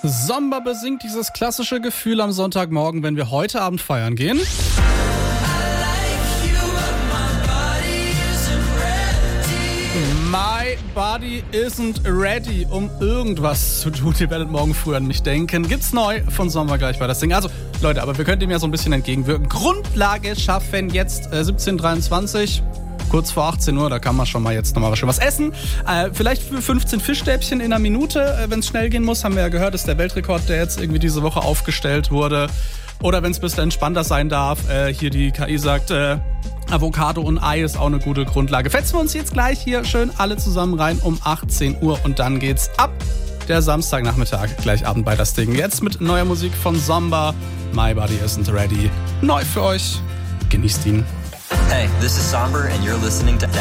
Zomba besingt dieses klassische Gefühl am Sonntagmorgen, wenn wir heute Abend feiern gehen. My body isn't ready, um irgendwas zu tun. Ihr werdet morgen früh an mich denken. Gibt's neu von Zomba gleich bei das Ding. Also, Leute, aber wir können dem ja so ein bisschen entgegenwirken. Grundlage schaffen jetzt 17:23. Kurz vor 18 Uhr, da kann man schon mal jetzt nochmal schön was essen. Vielleicht für 15 Fischstäbchen in einer Minute, wenn es schnell gehen muss. Haben wir ja gehört, ist der Weltrekord, der jetzt irgendwie diese Woche aufgestellt wurde. Oder wenn es ein bisschen entspannter sein darf, hier die KI sagt, Avocado und Ei ist auch eine gute Grundlage. Fetzen wir uns jetzt gleich hier schön alle zusammen rein um 18 Uhr und dann geht's ab. Der Samstagnachmittag, gleich Abend bei das Ding. Jetzt mit neuer Musik von Zomba. My Body Isn't Ready. Neu für euch. Genießt ihn. Hey, this is Somber and you're listening to